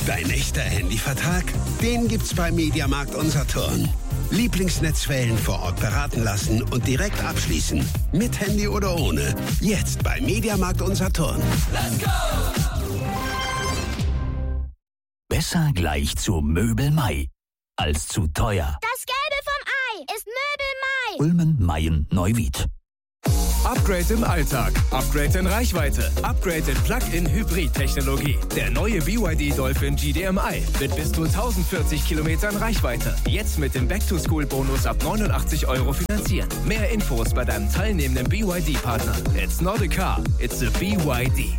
Dein echter Handyvertrag? Den gibt's bei Mediamarkt Unsaturn. Lieblingsnetzwellen vor Ort beraten lassen und direkt abschließen. Mit Handy oder ohne. Jetzt bei Mediamarkt Unsaturn. Let's go! Besser gleich zu Möbel Mai als zu teuer. Das Gelbe vom Ei ist Möbel Mai. Ulmen, Mayen, Neuwied. Upgrade im Alltag, Upgrade in Reichweite, Upgrade in Plug-in-Hybrid-Technologie. Der neue BYD Dolphin GDMI mit bis zu 1040 Kilometern Reichweite. Jetzt mit dem Back-to-School-Bonus ab 89 € finanzieren. Mehr Infos bei deinem teilnehmenden BYD-Partner. It's not a car, it's a BYD.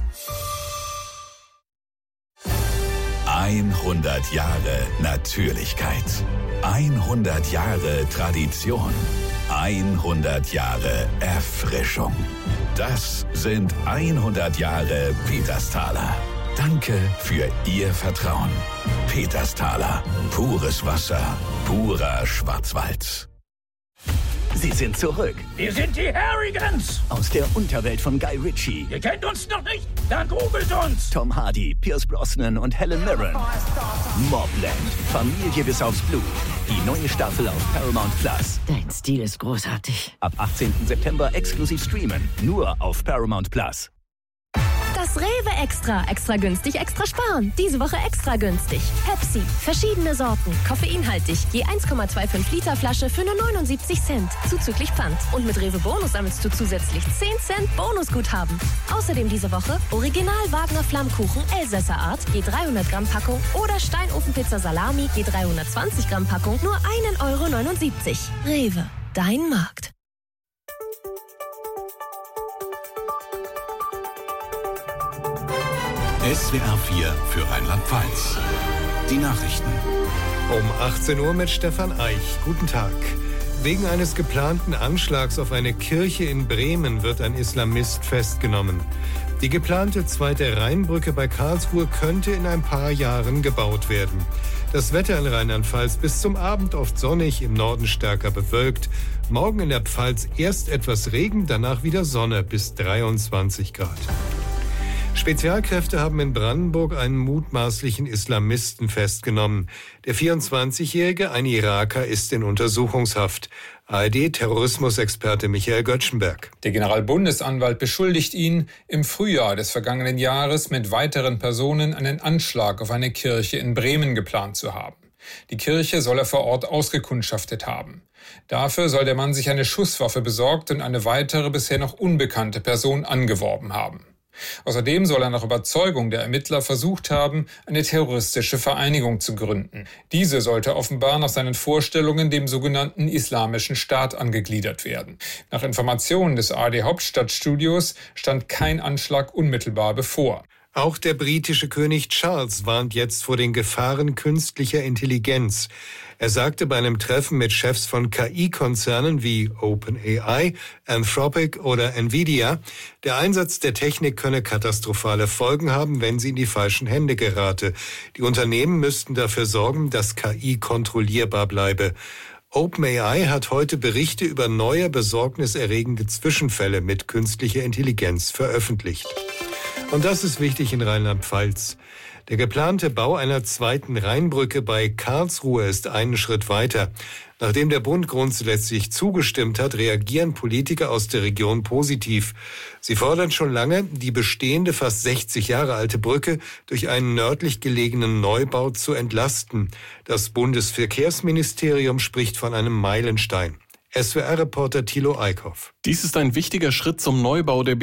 100 Jahre Natürlichkeit. 100 Jahre Tradition. 100 Jahre Erfrischung. Das sind 100 Jahre Petersthaler. Danke für Ihr Vertrauen. Petersthaler. Pures Wasser. Purer Schwarzwald. Sie sind zurück. Wir sind die Harrigans. Aus der Unterwelt von Guy Ritchie. Ihr kennt uns noch nicht? Dann googelt uns. Tom Hardy, Pierce Brosnan und Helen Mirren. Mobland. Familie bis aufs Blut. Die neue Staffel auf Paramount Plus. Dein Stil ist großartig. Ab 18. September exklusiv streamen. Nur auf Paramount Plus. Das Rewe Extra. Extra günstig, extra sparen. Diese Woche extra günstig. Pepsi. Verschiedene Sorten. Koffeinhaltig. Je 1,25 Liter Flasche für nur 79 Cent. Zuzüglich Pfand. Und mit Rewe Bonus sammelst du zusätzlich 10 Cent Bonusguthaben. Außerdem diese Woche Original Wagner Flammkuchen Elsässer Art. Je 300 Gramm Packung. Oder Steinofenpizza Salami. Je 320 Gramm Packung. Nur 1,79 €. Rewe. Dein Markt. SWR 4 für Rheinland-Pfalz. Die Nachrichten. Um 18 Uhr mit Stefan Eich. Guten Tag. Wegen eines geplanten Anschlags auf eine Kirche in Bremen wird ein Islamist festgenommen. Die geplante zweite Rheinbrücke bei Karlsruhe könnte in ein paar Jahren gebaut werden. Das Wetter in Rheinland-Pfalz bis zum Abend oft sonnig, im Norden stärker bewölkt. Morgen in der Pfalz erst etwas Regen, danach wieder Sonne bis 23 Grad. Spezialkräfte haben in Brandenburg einen mutmaßlichen Islamisten festgenommen. Der 24-Jährige, ein Iraker, ist in Untersuchungshaft. ARD-Terrorismusexperte Michael Göttschenberg. Der Generalbundesanwalt beschuldigt ihn, im Frühjahr des vergangenen Jahres mit weiteren Personen einen Anschlag auf eine Kirche in Bremen geplant zu haben. Die Kirche soll er vor Ort ausgekundschaftet haben. Dafür soll der Mann sich eine Schusswaffe besorgt und eine weitere, bisher noch unbekannte Person angeworben haben. Außerdem soll er nach Überzeugung der Ermittler versucht haben, eine terroristische Vereinigung zu gründen. Diese sollte offenbar nach seinen Vorstellungen dem sogenannten Islamischen Staat angegliedert werden. Nach Informationen des ARD-Hauptstadtstudios stand kein Anschlag unmittelbar bevor. Auch der britische König Charles warnt jetzt vor den Gefahren künstlicher Intelligenz. Er sagte bei einem Treffen mit Chefs von KI-Konzernen wie OpenAI, Anthropic oder Nvidia, der Einsatz der Technik könne katastrophale Folgen haben, wenn sie in die falschen Hände gerate. Die Unternehmen müssten dafür sorgen, dass KI kontrollierbar bleibe. OpenAI hat heute Berichte über neue besorgniserregende Zwischenfälle mit künstlicher Intelligenz veröffentlicht. Und das ist wichtig in Rheinland-Pfalz. Der geplante Bau einer zweiten Rheinbrücke bei Karlsruhe ist einen Schritt weiter. Nachdem der Bund grundsätzlich zugestimmt hat, reagieren Politiker aus der Region positiv. Sie fordern schon lange, die bestehende, fast 60 Jahre alte Brücke durch einen nördlich gelegenen Neubau zu entlasten. Das Bundesverkehrsministerium spricht von einem Meilenstein. SWR-Reporter Thilo Eickhoff. Dies ist ein wichtiger Schritt zum Neubau der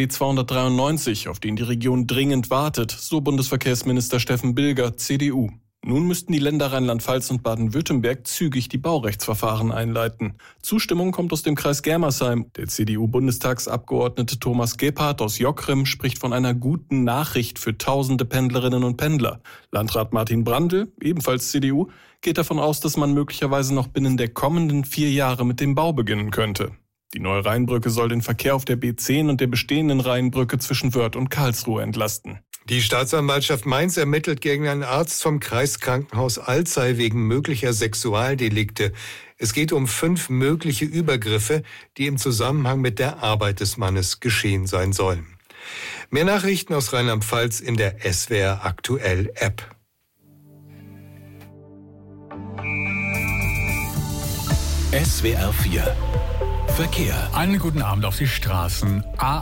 B293, auf den die Region dringend wartet, so Bundesverkehrsminister Steffen Bilger, CDU. Nun müssten die Länder Rheinland-Pfalz und Baden-Württemberg zügig die Baurechtsverfahren einleiten. Zustimmung kommt aus dem Kreis Germersheim. Der CDU-Bundestagsabgeordnete Thomas Gebhardt aus Jockrim spricht von einer guten Nachricht für tausende Pendlerinnen und Pendler. Landrat Martin Brandl, ebenfalls CDU, geht davon aus, dass man möglicherweise noch binnen der kommenden 4 Jahre mit dem Bau beginnen könnte. Die neue Rheinbrücke soll den Verkehr auf der B10 und der bestehenden Rheinbrücke zwischen Wörth und Karlsruhe entlasten. Die Staatsanwaltschaft Mainz ermittelt gegen einen Arzt vom Kreiskrankenhaus Alzey wegen möglicher Sexualdelikte. Es geht um 5 mögliche Übergriffe, die im Zusammenhang mit der Arbeit des Mannes geschehen sein sollen. Mehr Nachrichten aus Rheinland-Pfalz in der SWR Aktuell App. SWR 4 Verkehr. Einen guten Abend auf die Straßen.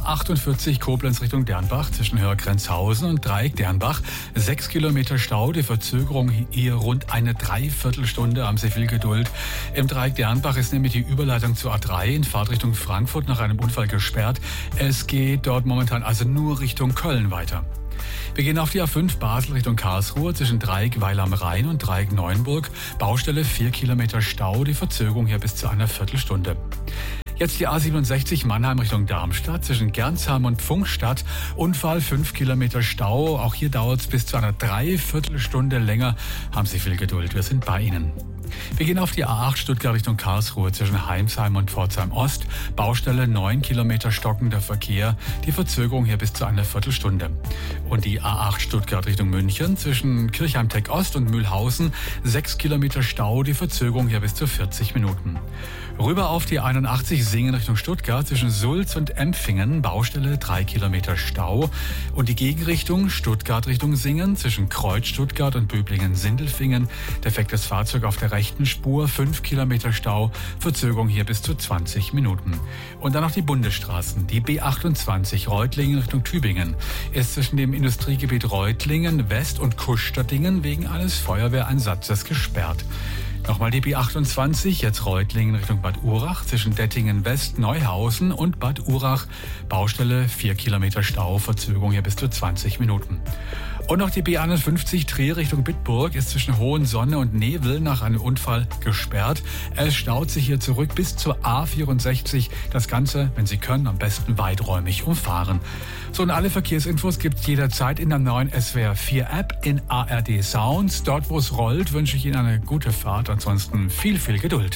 A48 Koblenz Richtung Dernbach zwischen Hörgrenzhausen und Dreieck Dernbach. 6 Kilometer Stau, die Verzögerung hier rund eine Dreiviertelstunde. Haben Sie viel Geduld. Im Dreieck Dernbach ist nämlich die Überleitung zur A3 in Fahrtrichtung Frankfurt nach einem Unfall gesperrt. Es geht dort momentan also nur Richtung Köln weiter. Wir gehen auf die A5 Basel Richtung Karlsruhe zwischen Dreieck Weil am Rhein und Dreieck Neuenburg. Baustelle 4 Kilometer Stau, die Verzögerung hier bis zu einer Viertelstunde. Jetzt die A67 Mannheim Richtung Darmstadt zwischen Gernsheim und Pfungstadt. Unfall 5 Kilometer Stau. Auch hier dauert es bis zu einer Dreiviertelstunde länger. Haben Sie viel Geduld, wir sind bei Ihnen. Wir gehen auf die A8 Stuttgart Richtung Karlsruhe zwischen Heimsheim und Pforzheim Ost. Baustelle 9 Kilometer stockender Verkehr. Die Verzögerung hier bis zu einer Viertelstunde. Und die A8 Stuttgart Richtung München zwischen Kirchheim-Tech Ost und Mühlhausen. 6 Kilometer Stau. Die Verzögerung hier bis zu 40 Minuten. Rüber auf die 81 Singen Richtung Stuttgart zwischen Sulz und Empfingen. Baustelle 3 Kilometer Stau. Und die Gegenrichtung Stuttgart Richtung Singen zwischen Kreuz Stuttgart und Böblingen-Sindelfingen. Defektes Fahrzeug auf der rechten Spur, 5 Kilometer Stau, Verzögerung hier bis zu 20 Minuten. Und dann noch die Bundesstraßen. Die B28 Reutlingen Richtung Tübingen ist zwischen dem Industriegebiet Reutlingen, West und Kuschstadtingen wegen eines Feuerwehreinsatzes gesperrt. Nochmal die B28, jetzt Reutlingen Richtung Bad Urach, zwischen Dettingen West, Neuhausen und Bad Urach. Baustelle 4 Kilometer Stau, Verzögerung hier bis zu 20 Minuten. Und noch die B51 Trier Richtung Bitburg ist zwischen Hohensonne und Nevel nach einem Unfall gesperrt. Es staut sich hier zurück bis zur A64. Das Ganze, wenn Sie können, am besten weiträumig umfahren. So, und alle Verkehrsinfos gibt es jederzeit in der neuen SWR 4 App in ARD Sounds. Dort, wo es rollt, wünsche ich Ihnen eine gute Fahrt. Ansonsten viel Geduld.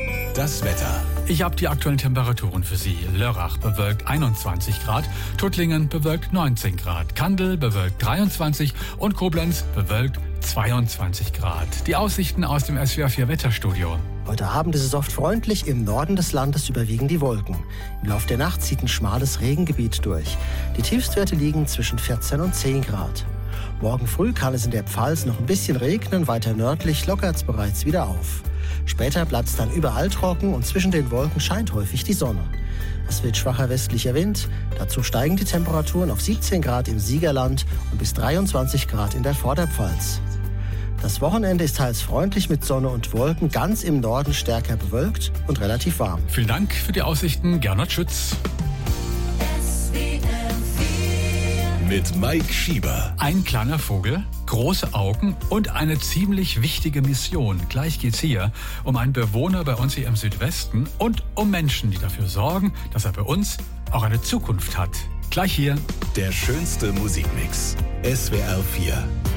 Das Wetter. Ich habe die aktuellen Temperaturen für Sie. Lörrach bewölkt 21 Grad, Tuttlingen bewölkt 19 Grad, Kandel bewölkt 23 und Koblenz bewölkt 22 Grad. Die Aussichten aus dem SWR 4 Wetterstudio. Heute Abend ist es oft freundlich, im Norden des Landes überwiegen die Wolken. Im Laufe der Nacht zieht ein schmales Regengebiet durch. Die Tiefstwerte liegen zwischen 14 und 10 Grad. Morgen früh kann es in der Pfalz noch ein bisschen regnen, weiter nördlich lockert es bereits wieder auf. Später bleibt es dann überall trocken und zwischen den Wolken scheint häufig die Sonne. Es wird schwacher westlicher Wind, dazu steigen die Temperaturen auf 17 Grad im Siegerland und bis 23 Grad in der Vorderpfalz. Das Wochenende ist teils freundlich mit Sonne und Wolken, ganz im Norden stärker bewölkt und relativ warm. Vielen Dank für die Aussichten, Gernot Schütz. Mit Mike Schieber. Ein kleiner Vogel, große Augen und eine ziemlich wichtige Mission. Gleich geht's hier um einen Bewohner bei uns hier im Südwesten und um Menschen, die dafür sorgen, dass er bei uns auch eine Zukunft hat. Gleich hier. Der schönste Musikmix. SWR 4.